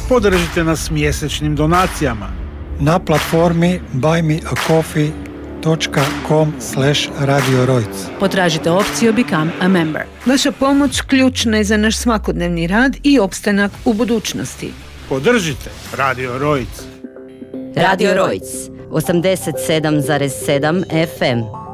Podržite nas mjesečnim donacijama na platformi buymeacoffee.com/Radio Rojc. Potražite opciju Become a Member. Vaša pomoć ključna je za naš svakodnevni rad i opstanak u budućnosti. Podržite Radio Rojc. Radio Rojc 87,7 FM.